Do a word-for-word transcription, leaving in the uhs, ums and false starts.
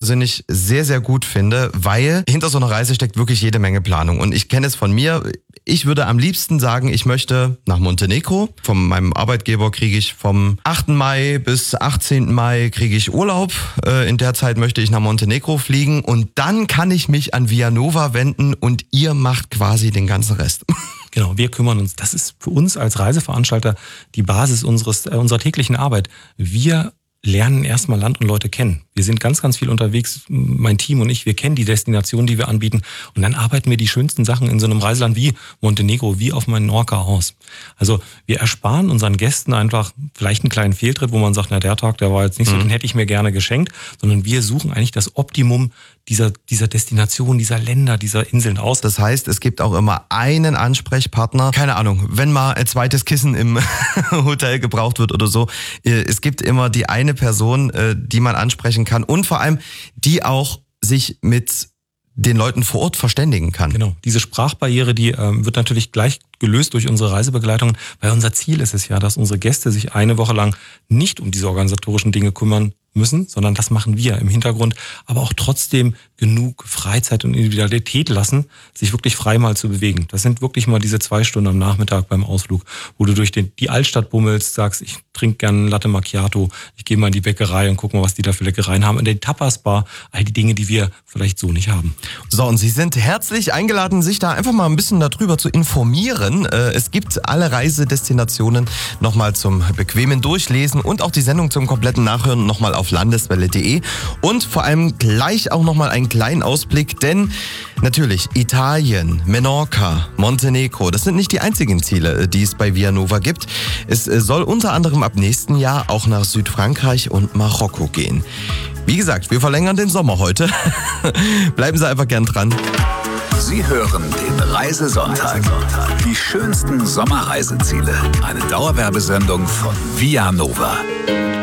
persönlich sehr, sehr gut finde, weil hinter so einer Reise steckt wirklich jede Menge Planung. Und ich kenne es von mir. Ich würde am liebsten sagen, ich möchte nach Montenegro. Von meinem Arbeitgeber kriege ich vom achten Mai bis achtzehnten Mai kriege ich Urlaub. In der Zeit möchte ich nach Montenegro fliegen und dann kann ich mich an Vianova wenden und ihr macht quasi den ganzen Rest. Genau, wir kümmern uns. Das ist für uns als Reiseveranstalter die Basis unseres, äh, unserer täglichen Arbeit. Wir lernen erstmal Land und Leute kennen. Wir sind ganz, ganz viel unterwegs, mein Team und ich, wir kennen die Destinationen, die wir anbieten und dann arbeiten wir die schönsten Sachen in so einem Reiseland wie Montenegro, wie auf Menorca aus. Also wir ersparen unseren Gästen einfach vielleicht einen kleinen Fehltritt, wo man sagt, na der Tag, der war jetzt nicht so, mhm. den hätte ich mir gerne geschenkt, sondern wir suchen eigentlich das Optimum dieser, dieser Destination, dieser Länder, dieser Inseln aus. Das heißt, es gibt auch immer einen Ansprechpartner, keine Ahnung, wenn mal ein zweites Kissen im Hotel gebraucht wird oder so, es gibt immer die eine Person, die man ansprechen kann und vor allem, die auch sich mit den Leuten vor Ort verständigen kann. Genau, diese Sprachbarriere, die ähm, wird natürlich gleich gelöst durch unsere Reisebegleitung, weil unser Ziel ist es ja, dass unsere Gäste sich eine Woche lang nicht um diese organisatorischen Dinge kümmern müssen, sondern das machen wir im Hintergrund, aber auch trotzdem genug Freizeit und Individualität lassen, sich wirklich frei mal zu bewegen. Das sind wirklich mal diese zwei Stunden am Nachmittag beim Ausflug, wo du durch den, die Altstadt bummelst, sagst, ich trinke gerne einen Latte Macchiato, ich gehe mal in die Bäckerei und gucke mal, was die da für Leckereien haben, in den Tapas-Bar, all die Dinge, die wir vielleicht so nicht haben. So, und Sie sind herzlich eingeladen, sich da einfach mal ein bisschen darüber zu informieren. Es gibt alle Reisedestinationen nochmal zum bequemen Durchlesen und auch die Sendung zum kompletten Nachhören nochmal auf landeswelle punkt de und vor allem gleich auch nochmal einen kleinen Ausblick, denn natürlich Italien, Menorca, Montenegro, das sind nicht die einzigen Ziele, die es bei Vianova gibt. Es soll unter anderem ab nächsten Jahr auch nach Südfrankreich und Marokko gehen. Wie gesagt, wir verlängern den Sommer heute. Bleiben Sie einfach gern dran. Sie hören den Reisesonntag. Die schönsten Sommerreiseziele. Eine Dauerwerbesendung von Vianova.